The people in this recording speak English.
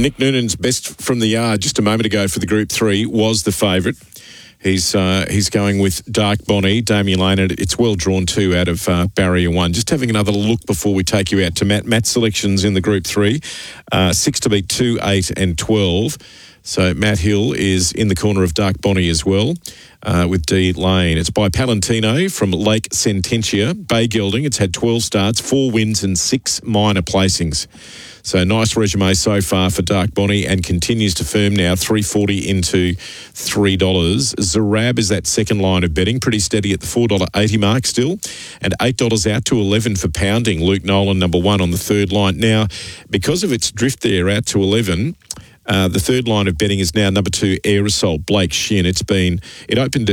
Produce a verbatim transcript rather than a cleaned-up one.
Nick Noonan's best from the yard just a moment ago for the Group three was the favourite. He's uh, he's going with Dark Bonnie, Damien Lane, and it's well drawn two out of uh, barrier one. Just having another look before we take you out to Matt. Matt's selections in the Group three, uh, six to beat two, eight and twelve. So Matt Hill is in the corner of Dark Bonnie as well, uh, with D Lane. It's by Palantino from Lake Sententia. Bay Gelding, it's had twelve starts, four wins and six minor placings. So nice resume so far for Dark Bonnie and continues to firm now, three forty into three dollars. Zarab is that second line of betting, pretty steady at the four dollars eighty mark still, and eight dollars out to eleven for Pounding. Luke Nolan, number one on the third line. Now, because of its drift there out to eleven, Uh, the third line of betting is now number two, Aerosol, Blake Shin. It's been, it opened at